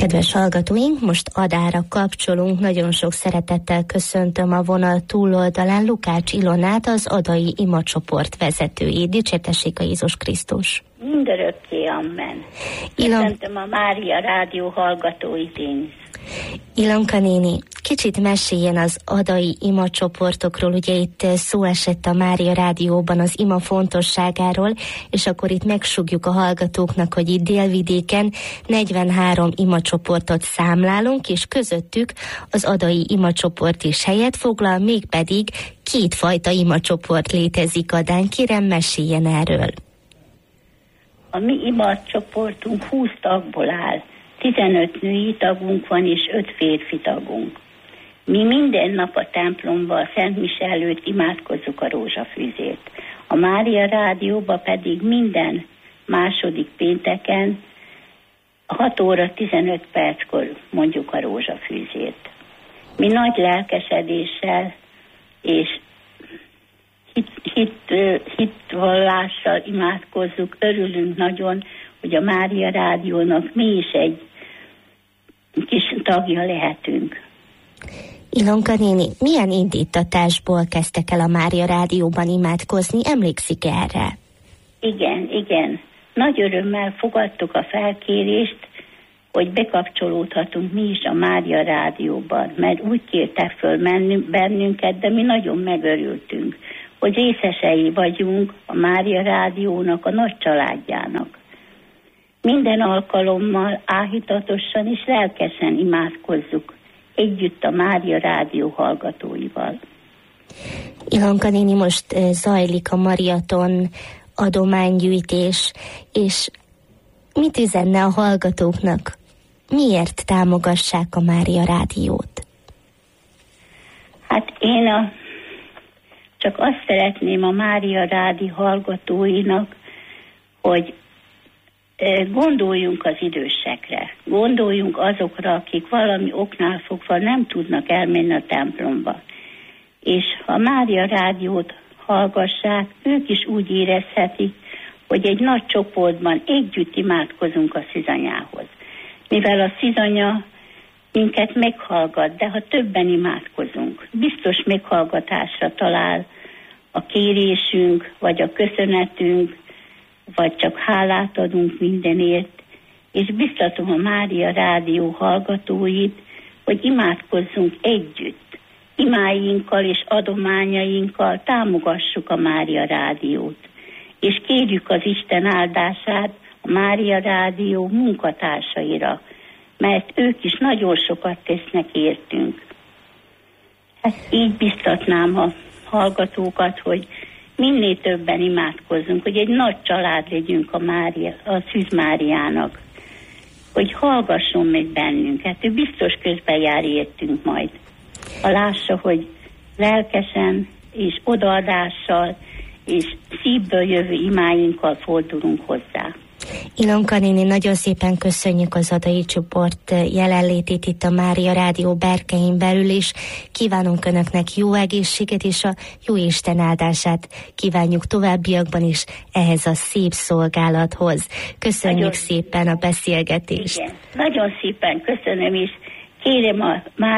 Kedves hallgatóink, most adára kapcsolunk. Nagyon sok szeretettel köszöntöm a vonal túloldalán Lukács Ilonát, az Adai imacsoport vezetőjét. Dicsértessék a Jézus Krisztus! Mindörökké, amen. Köszöntöm a Mária Rádió hallgatóit én is. Ilonka néni, kicsit meséljen az Adai imacsoportokról, ugye itt szó esett a Mária Rádióban az ima fontosságáról, és akkor itt megsugjuk a hallgatóknak, hogy itt Délvidéken 43 imacsoportot számlálunk, és közöttük az Adai imacsoport is helyet foglal, mégpedig 2 fajta imacsoport létezik Adán. Kérem, meséljen erről. A mi imacsoportunk 20 tagból áll. 15 női tagunk van, és 5 férfi tagunk. Mi minden nap a templomban a Szent Mise előtt imádkozzuk a rózsafűzét. A Mária Rádióban pedig minden második pénteken 6 óra 15 perckor mondjuk a rózsafűzét. Mi nagy lelkesedéssel és hitvallással imádkozzuk, örülünk nagyon, hogy a Mária Rádiónak mi is egy kis tagja lehetünk. Ilonka néni, milyen indítatásból kezdtek el a Mária Rádióban imádkozni? Emlékszik erre? Igen. Nagy örömmel fogadtuk a felkérést, hogy bekapcsolódhatunk mi is a Mária Rádióban, mert úgy kértek föl bennünket, de mi nagyon megörültünk, hogy részesei vagyunk a Mária Rádiónak, a nagy családjának. Minden alkalommal áhítatosan és lelkesen imádkozzuk együtt a Mária Rádió hallgatóival. Ilonka néni, most zajlik a maraton adománygyűjtés, és mit üzenne a hallgatóknak? Miért támogassák a Mária Rádiót? Hát én csak azt szeretném a Mária Rádió hallgatóinak, hogy gondoljunk az idősekre, gondoljunk azokra, akik valami oknál fogva nem tudnak elmenni a templomba. És ha Mária Rádiót hallgassák, ők is úgy érezhetik, hogy egy nagy csoportban együtt imádkozunk a szűzanyához. Mivel a szűzanya minket meghallgat, de ha többen imádkozunk, biztos meghallgatásra talál a kérésünk, vagy a köszönetünk, vagy csak hálát adunk mindenért, és biztatom a Mária Rádió hallgatóit, hogy imádkozzunk együtt. Imáinkkal és adományainkkal támogassuk a Mária Rádiót, és kérjük az Isten áldását a Mária Rádió munkatársaira, mert ők is nagyon sokat tesznek értünk. Hát így biztatnám a hallgatókat, hogy minél többen imádkozzunk, hogy egy nagy család legyünk a Szűz Máriának, hogy hallgasson meg bennünket. Ő biztos közben jár értünk majd. Ha lássa, hogy lelkesen és odaadással és szívből jövő imáinkkal fordulunk hozzá. Ilonka néni, nagyon szépen köszönjük az Adai csoport jelenlétét itt a Mária Rádió berkein belül, és kívánunk Önöknek jó egészséget, és a jó Isten áldását kívánjuk továbbiakban is ehhez a szép szolgálathoz. Köszönjük nagyon szépen a beszélgetést. Igen, nagyon szépen köszönöm, és kérem a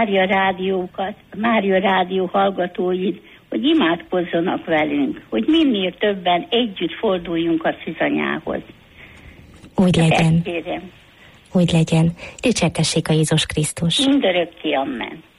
Mária Rádió hallgatóit, hogy imádkozzanak velünk, hogy minél többen együtt forduljunk a szűzanyához. Úgy legyen. Úgy legyen. Dicsértessék a Jézus Krisztus. Mindörökké, amen.